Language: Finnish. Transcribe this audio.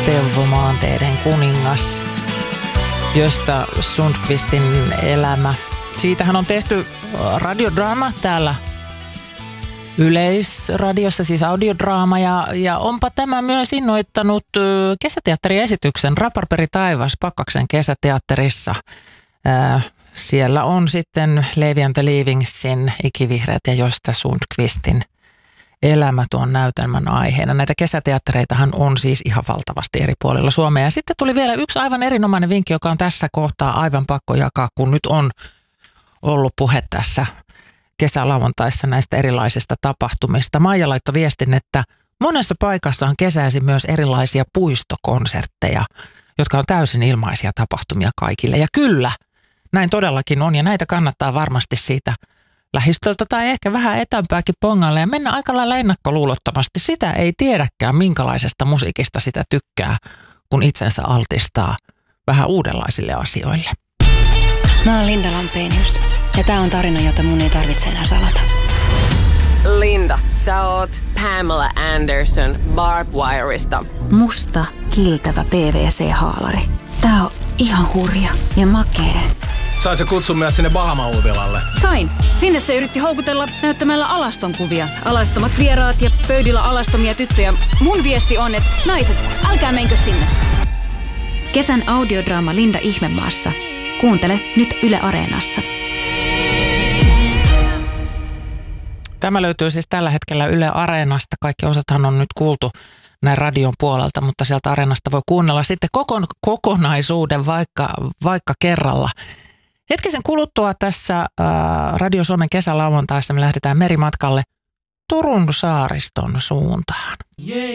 Teuvomaanteiden kuningas, Gösta Sundqvistin elämä. Siitähän on tehty radiodraama täällä Yleisradiossa, siis audiodraama, ja onpa tämä myös innoittanut kesäteatteriesityksen Raparperi taivas Pakkaksen kesäteatterissa. Siellä on sitten Levi and the Leavingsin Ikivihreät ja Gösta Sundqvistin elämä tuon näytelmän aiheena. Näitä kesäteattereitahan on siis ihan valtavasti eri puolilla Suomea. Ja sitten tuli vielä yksi aivan erinomainen vinkki, joka on tässä kohtaa aivan pakko jakaa, kun nyt on ollut puhe tässä kesälauantaissa näistä erilaisista tapahtumista. Maija laittoi viestin, että monessa paikassa on kesäisin myös erilaisia puistokonsertteja, jotka on täysin ilmaisia tapahtumia kaikille. Ja kyllä, näin todellakin on, ja näitä kannattaa varmasti siitä lähistöltä tai ehkä vähän etämpääkin pongalle ja mennä aika lailla ennakkoluulottomasti. Sitä ei tiedäkään, minkälaisesta musiikista sitä tykkää, kun itsensä altistaa vähän uudenlaisille asioille. Mä oon Linda Lampenius, ja tää on tarina, jota mun ei tarvitse enää salata. Linda, sä oot Pamela Anderson Barbwireista. Musta, kiiltävä PVC-haalari. Tää on ihan hurja ja makee. Sait sä kutsun myös sinne Bahama-uutilalle? Sain. Sinne se yritti houkutella näyttämällä alaston kuvia. Alastomat vieraat ja pöydillä alastomia tyttöjä. Mun viesti on, että naiset, älkää menkö sinne. Kesän audiodraama Linda Ihmemaassa. Kuuntele nyt Yle Areenassa. Tämä löytyy siis tällä hetkellä Yle Areenasta. Kaikki osathan on nyt kuultu näin radion puolelta, mutta sieltä Areenasta voi kuunnella sitten kokonaisuuden vaikka kerralla. Hetkisen kuluttua tässä Radio Suomen kesälauantaissa me lähdetään merimatkalle Turun saariston suuntaan.